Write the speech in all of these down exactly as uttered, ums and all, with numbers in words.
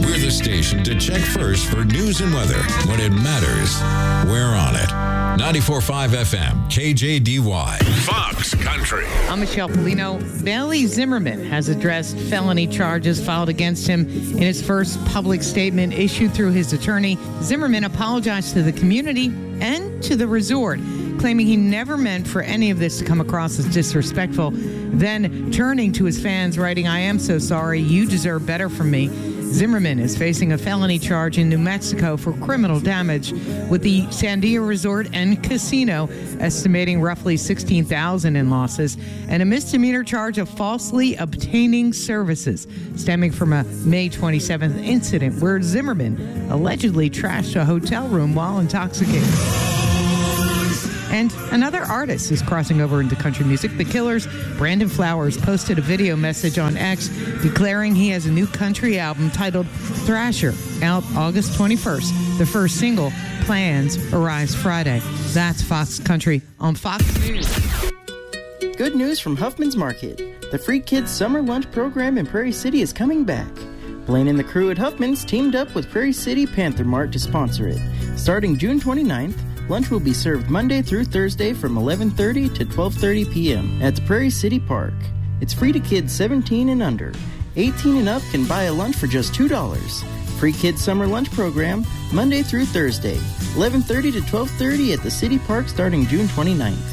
We're the station to check first for news and weather. When it matters, we're on it. ninety-four point five F M, K J D Y. Fox Country. I'm Michelle Polino. Bailey Zimmerman has addressed felony charges filed against him in his first public statement issued through his attorney. Zimmerman apologized to the community and to the resort, claiming he never meant for any of this to come across as disrespectful. Then turning to his fans, writing, "I am so sorry. You deserve better from me." Zimmerman is facing a felony charge in New Mexico for criminal damage with the Sandia Resort and Casino, estimating roughly sixteen thousand dollars in losses, and a misdemeanor charge of falsely obtaining services stemming from a May twenty-seventh incident where Zimmerman allegedly trashed a hotel room while intoxicated. And another artist is crossing over into country music. The Killers' Brandon Flowers posted a video message on X declaring he has a new country album titled Thrasher, out August twenty-first. The first single, Plans, arrives Friday. That's Fox Country on Fox News. Good news from Huffman's Market. The Free Kids Summer Lunch program in Prairie City is coming back. Blaine and the crew at Huffman's teamed up with Prairie City Panther Mart to sponsor it. Starting June twenty-ninth, lunch will be served Monday through Thursday from eleven thirty to twelve thirty p.m. at the Prairie City Park. It's free to kids seventeen and under. eighteen and up can buy a lunch for just two dollars. Free Kids Summer Lunch Program, Monday through Thursday, eleven thirty to twelve thirty at the City Park starting June twenty-ninth.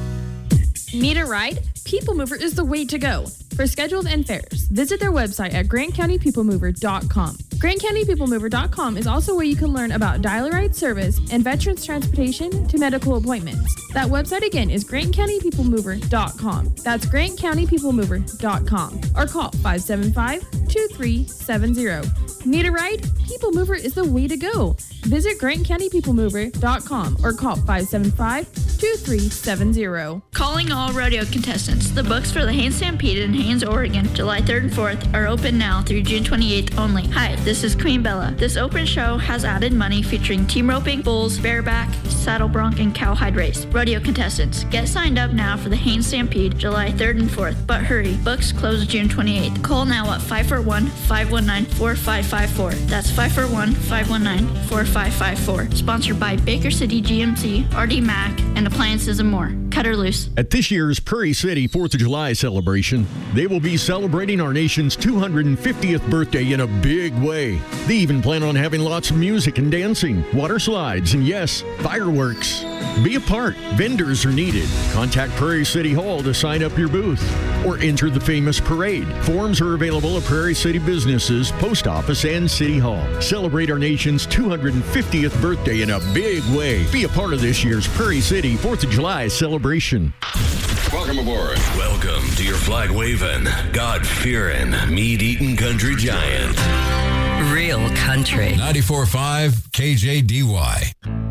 Need a ride? People Mover is the way to go. For schedules and fares, visit their website at grant county people mover dot com. grant county people mover dot com is also where you can learn about dial-a-ride service and veterans transportation to medical appointments. That website again is grant county people mover dot com. That's grant county people mover dot com. Or call five seven five, two three seven zero. Need a ride? People Mover is the way to go. Visit grant county people mover dot com or call five seven five, two three seven zero. Calling all rodeo contestants. The books for the Haines Stampede in Haines, Oregon, July third and fourth are open now through June twenty-eighth only. Hi, this is Queen Bella. This open show has added money featuring team roping, bulls, bareback, saddle bronc, and cowhide race. Rodeo contestants, get signed up now for the Haines Stampede, July third and fourth. But hurry, books close June twenty-eighth. Call now at five four one, five one nine, four five five four. That's five four one, five one nine, four five five four. Sponsored by Baker City G M C, R D Mac, and Appliances and More. Cut her loose. At this year's Prairie City fourth of July celebration, they will be celebrating our nation's two hundred fiftieth birthday in a big way. They even plan on having lots of music and dancing, water slides, and yes, fireworks. Be a part. Vendors are needed. Contact Prairie City Hall to sign up your booth or enter the famous parade. Forms are available at Prairie City businesses, post office, and City Hall. Celebrate our nation's two hundred fiftieth birthday in a big way. Be a part of this year's Prairie City fourth of July celebration. Welcome aboard. Welcome to your flag-waving, God-fearing, meat-eating country giant. Real country. ninety-four point five K J D Y.